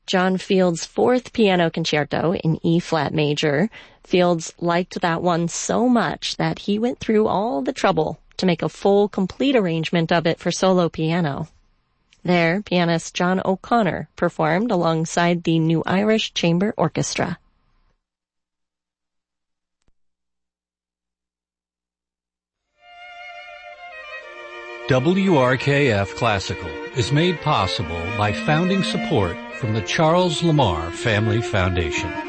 John Field's fourth piano concerto in E-flat major. Fields liked that one so much that he went through all the trouble to make a full, complete arrangement of it for solo piano. There, pianist John O'Connor performed alongside the New Irish Chamber Orchestra. WRKF Classical is made possible by founding support from the Charles Lamar Family Foundation.